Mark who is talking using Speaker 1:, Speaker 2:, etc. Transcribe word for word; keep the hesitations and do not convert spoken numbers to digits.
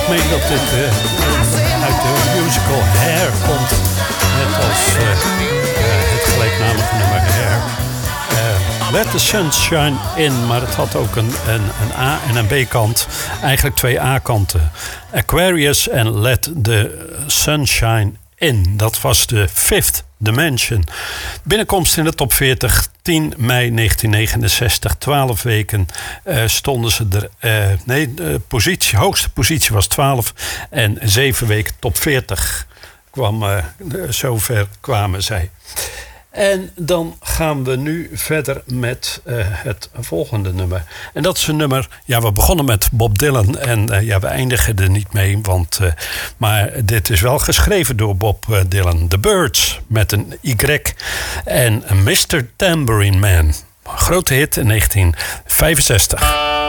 Speaker 1: ik meen dat dit uh, uit de musical Hair komt. Net als uh, uh, het gelijknamige nummer Hair. Uh, Let the Sun Shine In, maar het had ook een, een, een A- en een B-kant. Eigenlijk twee A-kanten. Aquarius en Let the Sunshine In. Dat was de Fifth Dimension. Binnenkomst in de top veertig, tien mei negentien negenenzestig. twaalf weken uh, stonden ze er. Uh, nee, de positie, hoogste positie was twaalf. En zeven weken top veertig. Kwam, uh, zover kwamen zij. En dan gaan we nu verder met uh, het volgende nummer. En dat is een nummer. Ja, we begonnen met Bob Dylan. En uh, ja, we eindigen er niet mee. Want, uh, maar dit is wel geschreven door Bob uh, Dylan. The Byrds met een Y. En mister Tambourine Man. Grote hit in negentien vijfenzestig.